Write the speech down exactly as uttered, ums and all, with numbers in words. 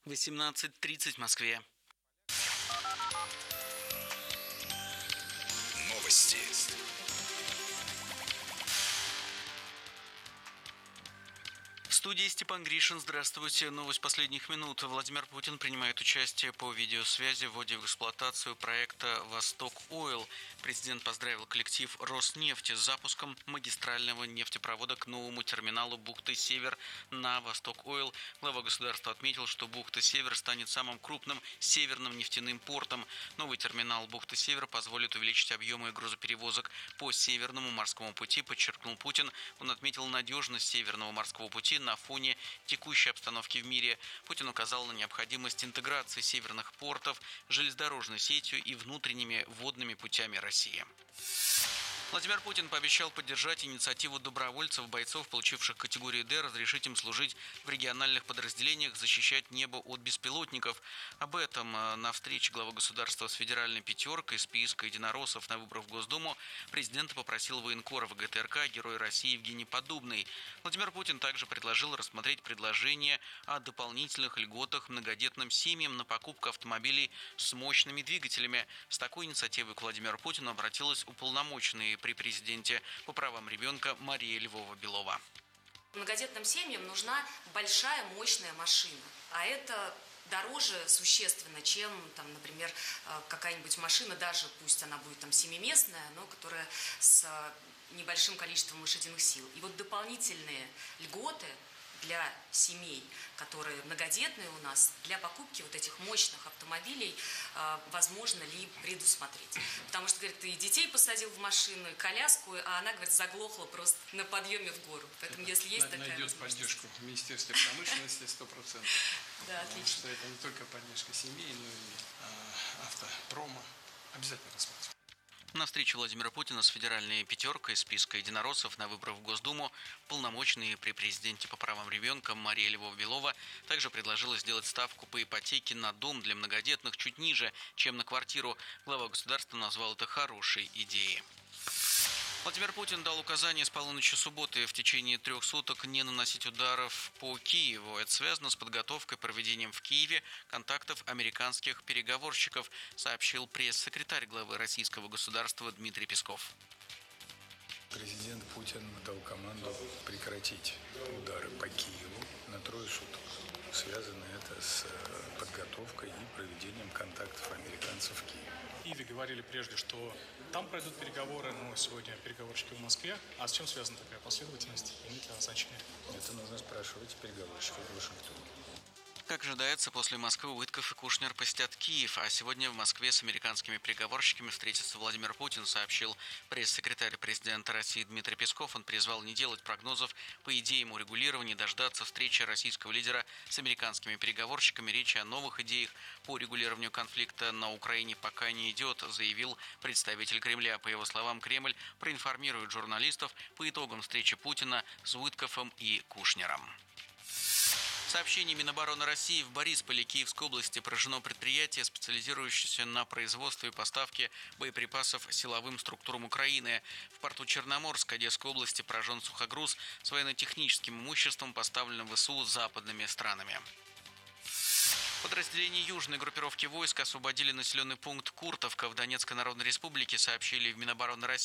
восемнадцать тридцать в Москве. Новости. В студии Степан Гришин. Здравствуйте. Новость последних минут. Владимир Путин принимает участие по видеосвязи в вводе в эксплуатацию проекта «Восток Ойл». Президент поздравил коллектив Роснефти с запуском магистрального нефтепровода к новому терминалу бухты Север на Восток Ойл. Глава государства отметил, что бухта Север станет самым крупным северным нефтяным портом. Новый терминал бухты Север позволит увеличить объемы грузоперевозок по Северному морскому пути, подчеркнул Путин. Он отметил надежность Северного морского пути на фоне текущей обстановки в мире. Путин указал на необходимость интеграции северных портов с железнодорожной сетью и внутренними водными путями России. Владимир Путин пообещал поддержать инициативу добровольцев, бойцов, получивших категорию Д, разрешить им служить в региональных подразделениях, защищать небо от беспилотников. Об этом на встрече главы государства с федеральной пятеркой списка единороссов на выборах в Госдуму президента попросил военкора ВГТРК, Герой России Евгений Поддубный. Владимир Путин также предложил рассмотреть предложение о дополнительных льготах многодетным семьям на покупку автомобилей с мощными двигателями. С такой инициативой к Владимиру Путину обратилась уполномоченная при президенте по правам ребенка Мария Львова-Белова. Многодетным семьям нужна большая мощная машина, а это дороже существенно, чем, там, например, какая-нибудь машина, даже пусть она будет там семиместная, но которая с небольшим количеством лошадиных сил. И вот дополнительные льготы для семей, которые многодетные у нас, для покупки вот этих мощных автомобилей э, возможно ли предусмотреть. Потому что, говорит, ты и детей посадил в машину, и коляску, а она, говорит, заглохла просто на подъеме в гору. Поэтому, это если есть такая найдет поддержку в Министерстве промышленности сто процентов. Да, отлично. Потому что это не только поддержка семей, но и э, автопрома. Обязательно рассмотрим. На встрече Владимира Путина с федеральной пятеркой списка единороссов на выборах в Госдуму полномочный при президенте по правам ребенка Мария Львова-Белова также предложила сделать ставку по ипотеке на дом для многодетных чуть ниже, чем на квартиру. Глава государства назвал это хорошей идеей. Владимир Путин дал указание с полуночи субботы в течение трех суток не наносить ударов по Киеву. Это связано с подготовкой, проведением в Киеве контактов американских переговорщиков, сообщил пресс-секретарь главы российского государства Дмитрий Песков. Президент Путин дал команду прекратить удары по Киеву на трое суток. Связано это с подготовкой и проведением контактов американцев в Киеве. В Киеве говорили прежде, что там пройдут переговоры, но сегодня переговорщики в Москве. А с чем связана такая последовательность? Имеет ли она значение? Это нужно спрашивать переговорщиков в Вашингтоне. Как ожидается, после Москвы Уитков и Кушнер посетят Киев, а сегодня в Москве с американскими переговорщиками встретится Владимир Путин, сообщил пресс-секретарь президента России Дмитрий Песков. Он призвал не делать прогнозов по идеям урегулирования, дождаться встречи российского лидера с американскими переговорщиками. Речи о новых идеях по регулированию конфликта на Украине пока не идет, заявил представитель Кремля. По его словам, Кремль проинформирует журналистов по итогам встречи Путина с Уитковым и Кушнером. Сообщение Минобороны России: в Борисполе Киевской области поражено предприятие, специализирующееся на производстве и поставке боеприпасов силовым структурам Украины. В порту Черноморск Одесской области поражен сухогруз с военно-техническим имуществом, поставленным ВСУ западными странами. Подразделения южной группировки войск освободили населенный пункт Куртовка в Донецкой Народной Республике, сообщили в Минобороны России.